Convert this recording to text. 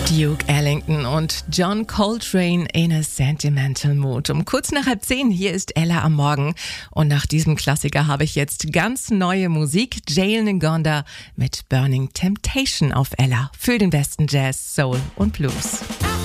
Duke Ellington und John Coltrane in a Sentimental Mood. Um kurz nach 9:30 hier ist Ella am Morgen. Und nach diesem Klassiker habe ich jetzt ganz neue Musik. Jail Ngonda mit Burning Temptation auf Ella. Für den besten Jazz, Soul und Blues.